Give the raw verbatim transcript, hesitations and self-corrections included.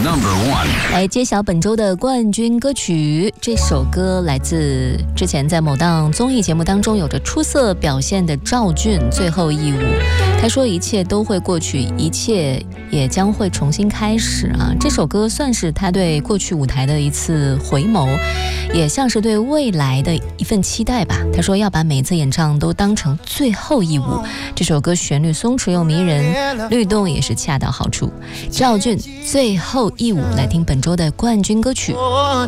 number one。 来揭晓本周的冠军歌曲。这首歌来自之前在某档综艺节目当中有着出色表现的赵俊，《最后一舞》。他说一切都会过去，一切也将会重新开始啊！这首歌算是他对过去舞台的一次回眸，也像是对未来的一份期待吧。他说要把每次演唱都当成最后一舞。这首歌旋律松弛又迷人，律动也是恰到好处。赵俊《最后一舞》，来听本周的冠军歌曲。